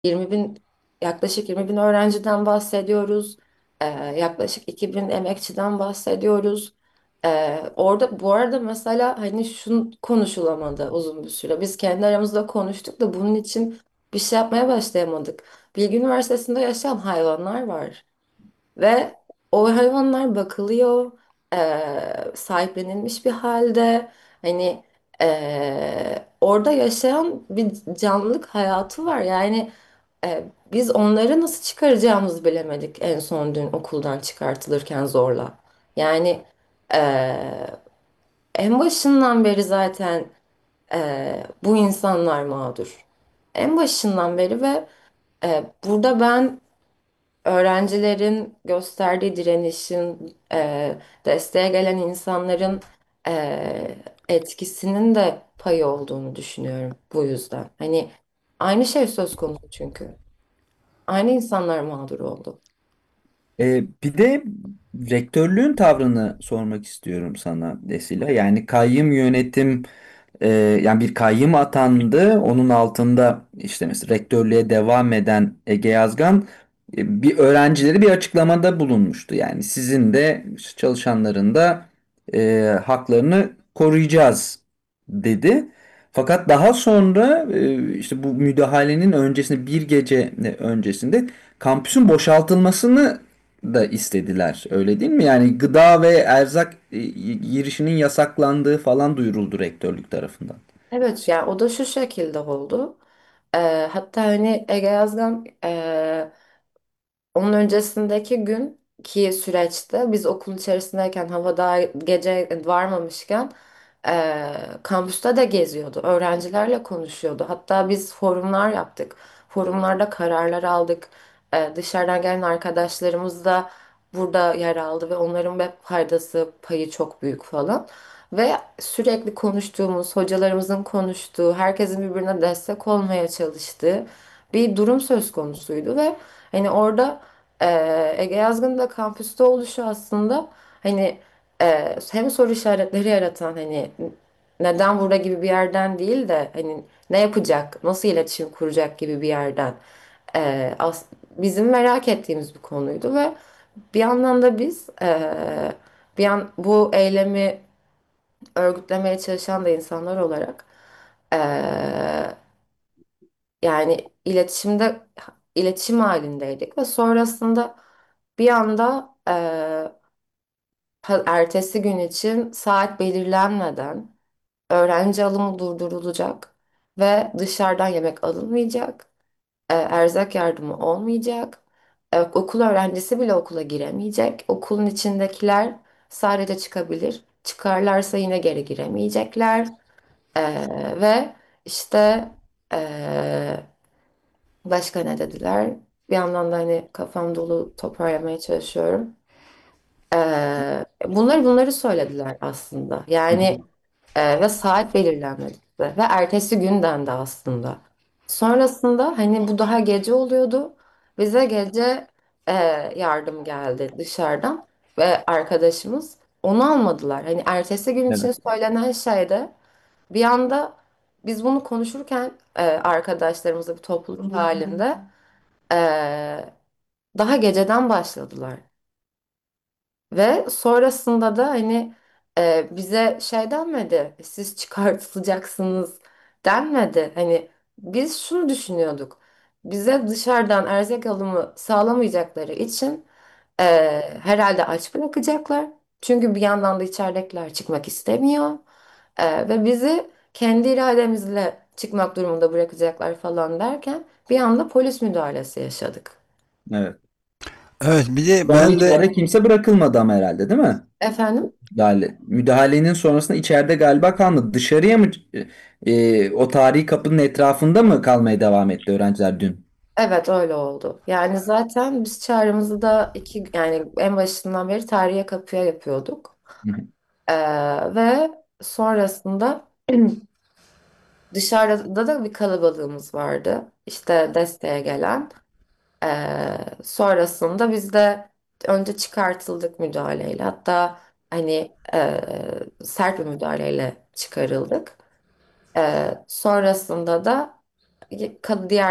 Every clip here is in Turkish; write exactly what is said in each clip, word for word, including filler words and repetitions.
yirmi bin yaklaşık yirmi bin öğrenciden bahsediyoruz. Ee, yaklaşık iki bin emekçiden bahsediyoruz. Ee, orada bu arada mesela hani şun konuşulamadı uzun bir süre. Biz kendi aramızda konuştuk da bunun için bir şey yapmaya başlayamadık. Bilgi Üniversitesi'nde yaşayan hayvanlar var. Ve o hayvanlar bakılıyor, eee, sahiplenilmiş bir halde. Hani eee, orada yaşayan bir canlılık hayatı var. Yani eee, biz onları nasıl çıkaracağımızı bilemedik en son dün okuldan çıkartılırken zorla. Yani eee, en başından beri zaten eee, bu insanlar mağdur. En başından beri ve eee, burada ben öğrencilerin gösterdiği direnişin, e, desteğe gelen insanların e, etkisinin de payı olduğunu düşünüyorum bu yüzden. Hani aynı şey söz konusu çünkü. Aynı insanlar mağdur oldu. Ee, bir de rektörlüğün tavrını sormak istiyorum sana Esila. Yani kayyım yönetim, e, yani bir kayyım atandı. Onun altında işte mesela rektörlüğe devam eden Ege Yazgan e, bir öğrencileri bir açıklamada bulunmuştu. Yani sizin de çalışanların da e, haklarını koruyacağız dedi. Fakat daha sonra e, işte bu müdahalenin öncesinde bir gece öncesinde kampüsün boşaltılmasını da istediler. Öyle değil mi? Yani gıda ve erzak e, girişinin yasaklandığı falan duyuruldu rektörlük tarafından. Evet, yani o da şu şekilde oldu. E, hatta hani Ege Yazgan onun öncesindeki gün ki süreçte biz okul içerisindeyken hava daha gece varmamışken eee kampüste de geziyordu. Öğrencilerle konuşuyordu. Hatta biz forumlar yaptık. Forumlarda kararlar aldık. Eee, dışarıdan gelen arkadaşlarımız da burada yer aldı ve onların web faydası payı çok büyük falan. Ve sürekli konuştuğumuz, hocalarımızın konuştuğu, herkesin birbirine destek olmaya çalıştığı bir durum söz konusuydu ve hani orada ee, Ege Yazgın'ın da kampüste oluşu aslında hani e, hem soru işaretleri yaratan hani neden burada gibi bir yerden değil de hani ne yapacak, nasıl iletişim kuracak gibi bir yerden e, as- bizim merak ettiğimiz bir konuydu ve bir yandan da biz e, bir an bu eylemi örgütlemeye çalışan da insanlar olarak e, yani iletişimde iletişim halindeydik ve sonrasında bir anda e, pa- ertesi gün için saat belirlenmeden öğrenci alımı durdurulacak ve dışarıdan yemek alınmayacak, e, erzak yardımı olmayacak, e, okul öğrencisi bile okula giremeyecek, okulun içindekiler sadece çıkabilir, çıkarlarsa yine geri giremeyecekler. E, ve işte e, başka ne dediler? Bir yandan da hani kafam dolu toparlamaya çalışıyorum. Ee, bunları bunları söylediler aslında. Hı hı. Yani e, ve saat belirlenmedi bize. Ve ertesi günden de aslında. Sonrasında hani bu daha gece oluyordu. Bize gece e, yardım geldi dışarıdan ve arkadaşımız onu almadılar. Hani ertesi gün için Evet. söylenen şeyde bir anda biz bunu konuşurken e, arkadaşlarımızla bir topluluk halinde e, daha geceden başladılar. Ve sonrasında da hani e, bize şey denmedi, siz çıkartılacaksınız denmedi. Hani biz şunu düşünüyorduk, bize dışarıdan erzak alımı sağlamayacakları için e, herhalde aç bırakacaklar. Çünkü bir yandan da içeridekiler çıkmak istemiyor. E, ve bizi kendi irademizle çıkmak durumunda bırakacaklar falan derken bir anda polis müdahalesi yaşadık. Evet. Evet, bir de Sonra ben de içeride kimse bırakılmadı ama herhalde değil mi? Efendim? Müdahale, müdahalenin sonrasında içeride galiba kalmadı. Dışarıya mı e, o tarihi kapının etrafında mı kalmaya devam etti öğrenciler dün? Evet öyle oldu. Yani zaten biz çağrımızı da iki yani en başından beri tarihe kapıya yapıyorduk. Hı hı. Ee, ve sonrasında dışarıda da bir kalabalığımız vardı. İşte desteğe gelen. Ee, sonrasında biz de önce çıkartıldık müdahaleyle. Hatta hani e, sert bir müdahaleyle çıkarıldık. Ee, sonrasında da ka- diğer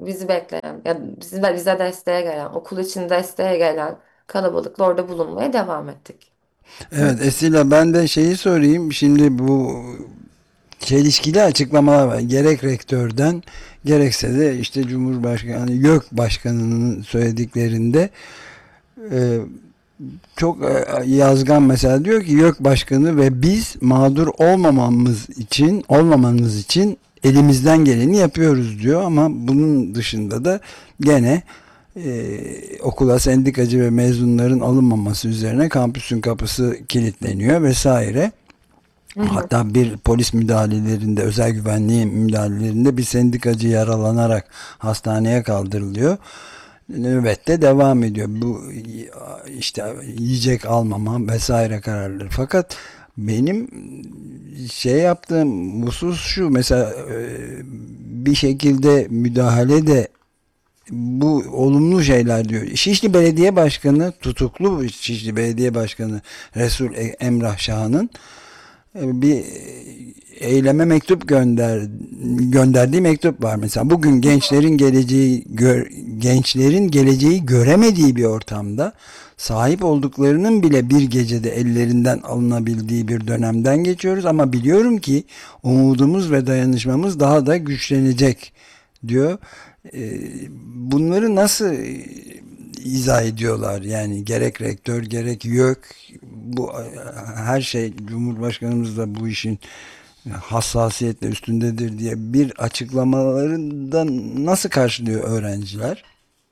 bizi bekleyen ya bizi, bize desteğe gelen, okul için desteğe gelen kalabalıkla orada bulunmaya devam ettik. Evet Esila, ben de şeyi sorayım. Şimdi bu çelişkili açıklamalar var. Gerek rektörden gerekse de işte Cumhurbaşkanı YÖK Başkanı'nın söylediklerinde e, çok e, yazgan, mesela diyor ki YÖK Başkanı ve biz mağdur olmamamız için olmamanız için elimizden geleni yapıyoruz diyor, ama bunun dışında da gene e, okula sendikacı ve mezunların alınmaması üzerine kampüsün kapısı kilitleniyor vesaire. Hı hı. Hatta bir polis müdahalelerinde, özel güvenliği müdahalelerinde bir sendikacı yaralanarak hastaneye kaldırılıyor. Nöbette devam ediyor. Bu işte yiyecek almama vesaire kararları. Fakat benim şey yaptığım husus şu: mesela e, bir şekilde müdahale de bu olumlu şeyler diyor. Şişli Belediye Başkanı tutuklu, Şişli Belediye Başkanı Resul Emrah Şah'ın bir eyleme mektup gönder gönderdiği mektup var mesela. Bugün gençlerin geleceği gör, gençlerin geleceği göremediği bir ortamda sahip olduklarının bile bir gecede ellerinden alınabildiği bir dönemden geçiyoruz, ama biliyorum ki umudumuz ve dayanışmamız daha da güçlenecek diyor. Ee, Bunları nasıl izah ediyorlar? Yani gerek rektör gerek YÖK, bu her şey, Cumhurbaşkanımız da bu işin hassasiyetle üstündedir diye bir açıklamalarında nasıl karşılıyor öğrenciler?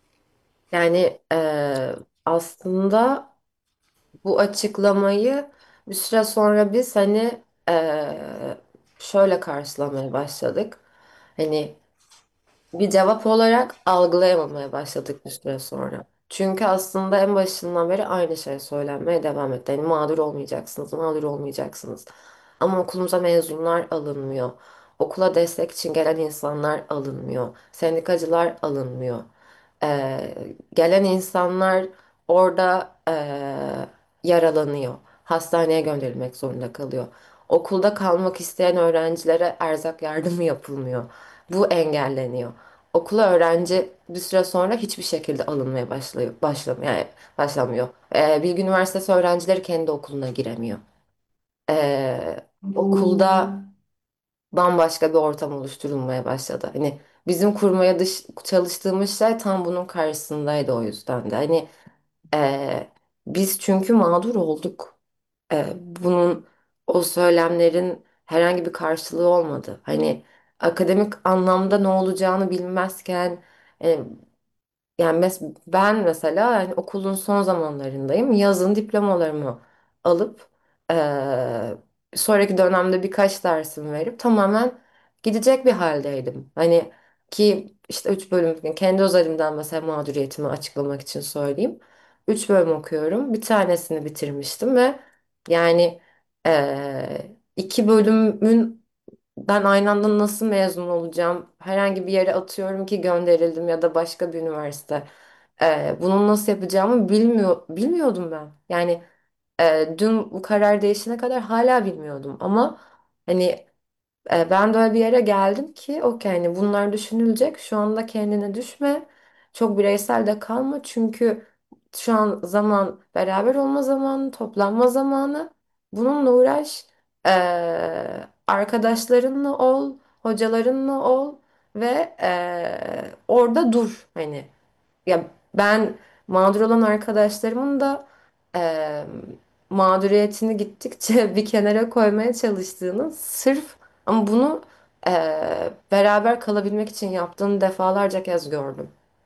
Yani eee, aslında bu açıklamayı bir süre sonra biz hani eee, şöyle karşılamaya başladık. Hani bir cevap olarak algılayamamaya başladık bir süre sonra. Çünkü aslında en başından beri aynı şey söylenmeye devam etti. Yani mağdur olmayacaksınız, mağdur olmayacaksınız. Ama okulumuza mezunlar alınmıyor. Okula destek için gelen insanlar alınmıyor. Sendikacılar alınmıyor. Ee, Gelen insanlar orada ee, yaralanıyor. Hastaneye gönderilmek zorunda kalıyor. Okulda kalmak isteyen öğrencilere erzak yardımı yapılmıyor. Bu engelleniyor. Okula öğrenci bir süre sonra hiçbir şekilde alınmaya başlıyor, başlamıyor, yani başlamıyor. Ee, Bilgi Üniversitesi öğrencileri kendi okuluna giremiyor. Ee, okulda bambaşka bir ortam oluşturulmaya başladı. Hani bizim kurmaya dış, çalıştığımız şey tam bunun karşısındaydı o yüzden de. Hani ee, biz çünkü mağdur olduk. Ee, bunun o söylemlerin herhangi bir karşılığı olmadı. Hani akademik anlamda ne olacağını bilmezken e, yani mes ben mesela yani okulun son zamanlarındayım. Yazın diplomalarımı alıp eee, sonraki dönemde birkaç dersim verip tamamen gidecek bir haldeydim. Hani ki işte üç bölüm kendi özelimden mesela mağduriyetimi açıklamak için söyleyeyim. Üç bölüm okuyorum. Bir tanesini bitirmiştim ve yani eee, iki bölümün ben aynı anda nasıl mezun olacağım? Herhangi bir yere atıyorum ki gönderildim ya da başka bir üniversite. Ee, bunu nasıl yapacağımı bilmiyor, bilmiyordum ben. Yani e, dün bu karar değişene kadar hala bilmiyordum. Ama hani e, ben de öyle bir yere geldim ki okey hani bunlar düşünülecek. Şu anda kendine düşme. Çok bireysel de kalma. Çünkü şu an zaman beraber olma zamanı, toplanma zamanı. Bununla uğraş. E, Arkadaşlarınla ol, hocalarınla ol ve e, orada dur. Hani ya ben mağdur olan arkadaşlarımın da e, mağduriyetini gittikçe bir kenara koymaya çalıştığını sırf ama bunu e, beraber kalabilmek için yaptığını defalarca kez gördüm.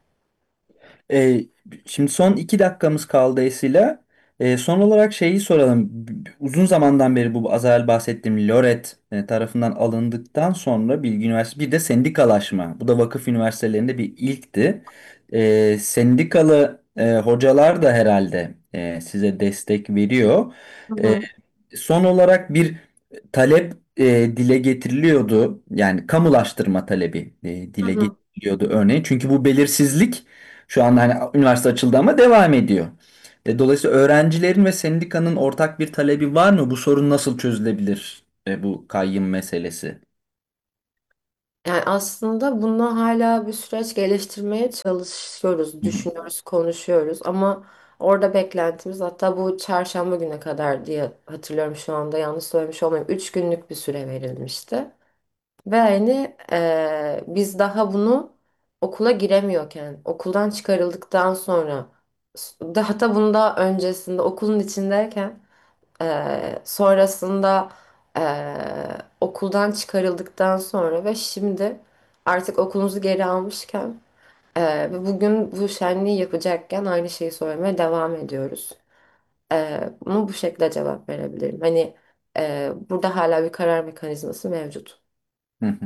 Ee, Şimdi son iki dakikamız kaldı Esila. Ee, son olarak şeyi soralım. B- Uzun zamandan beri bu az evvel bahsettiğim Loret e, tarafından alındıktan sonra Bilgi Üniversitesi bir de sendikalaşma. Bu da vakıf üniversitelerinde bir ilkti. Ee, sendikalı e, hocalar da herhalde e, size destek veriyor. Hı Ee, hı. Son olarak bir talep e, dile getiriliyordu. Yani kamulaştırma talebi e, Hı dile hı. getiriliyordu örneğin. Çünkü bu belirsizlik şu anda hani üniversite açıldı ama devam ediyor. E, dolayısıyla öğrencilerin ve sendikanın ortak bir talebi var mı? Bu sorun nasıl çözülebilir? E, bu kayyım meselesi. Yani aslında bunu hala bir süreç geliştirmeye çalışıyoruz, Hı hı. düşünüyoruz, konuşuyoruz ama orada beklentimiz hatta bu çarşamba güne kadar diye hatırlıyorum, şu anda yanlış söylemiş olmayayım. Üç günlük bir süre verilmişti. Ve hani eee, biz daha bunu okula giremiyorken, okuldan çıkarıldıktan sonra, de hatta bunda öncesinde okulun içindeyken, eee, sonrasında eee, okuldan çıkarıldıktan sonra ve şimdi artık okulumuzu geri almışken eee, ve bugün bu şenliği yapacakken aynı şeyi söylemeye devam ediyoruz. Eee bunu bu şekilde cevap verebilirim. Hani eee, burada hala bir karar mekanizması mevcut. Hı hı.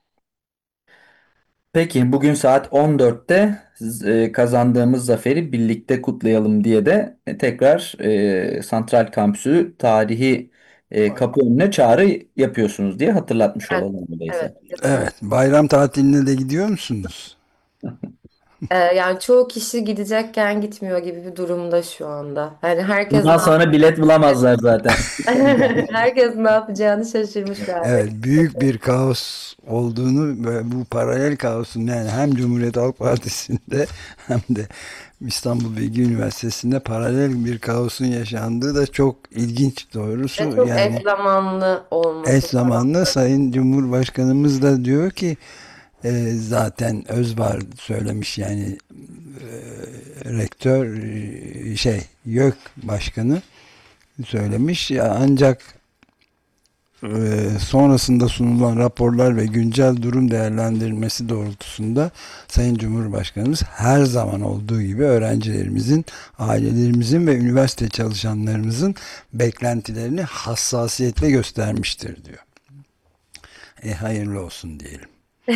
Peki bugün saat on dörtte e, kazandığımız zaferi birlikte kutlayalım diye de e, tekrar e, Santral Kampüsü tarihi e, kapı önüne çağrı yapıyorsunuz diye hatırlatmış Evet, olalım öyleyse. evet, lütfen. Evet, bayram tatiline de gidiyor musunuz? Ee, yani çoğu kişi gidecekken gitmiyor gibi bir durumda şu anda. Yani herkes Bundan sonra bilet bulamazlar zaten. herkes ne yapacağını şaşırmış bir halde. Evet, büyük bir kaos olduğunu ve bu paralel kaosun yani hem Cumhuriyet Halk Partisi'nde hem de İstanbul Bilgi Üniversitesi'nde paralel bir kaosun yaşandığı da çok ilginç Ve doğrusu. çok eş Yani zamanlı eş olması falan. zamanlı Sayın Cumhurbaşkanımız da diyor ki e, zaten Özvar söylemiş yani rektör e, şey YÖK Başkanı söylemiş ya ancak e, sonrasında sunulan raporlar ve güncel durum değerlendirilmesi doğrultusunda Sayın Cumhurbaşkanımız her zaman olduğu gibi öğrencilerimizin, ailelerimizin ve üniversite çalışanlarımızın beklentilerini hassasiyetle göstermiştir diyor. E hayırlı olsun diyelim.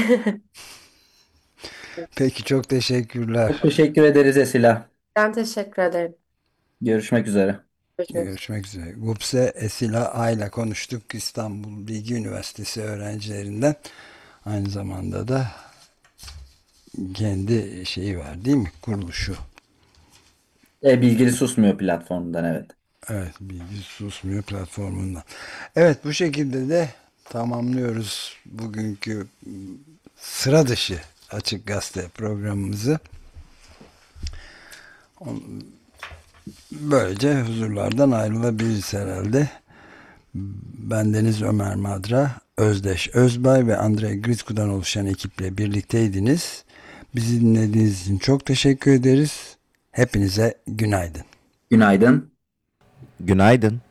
Peki çok Çok teşekkürler. teşekkür ederiz Esila. Ben teşekkür ederim. Görüşmek üzere. Görüşmek üzere. Görüşmek üzere. Gupse Esila Ay'la konuştuk. İstanbul Bilgi Üniversitesi öğrencilerinden. Aynı zamanda da kendi şeyi var değil mi? Kuruluşu. E, bilgili susmuyor platformundan, evet. Evet, Bilgi Susmuyor platformundan. Evet, bu şekilde de tamamlıyoruz bugünkü sıra dışı Açık Gazete programımızı. Böylece huzurlardan ayrılabiliriz herhalde. Bendeniz Ömer Madra, Özdeş Özbay ve Andrei Gritku'dan oluşan ekiple birlikteydiniz. Bizi dinlediğiniz için çok teşekkür ederiz. Hepinize günaydın. Günaydın. Günaydın.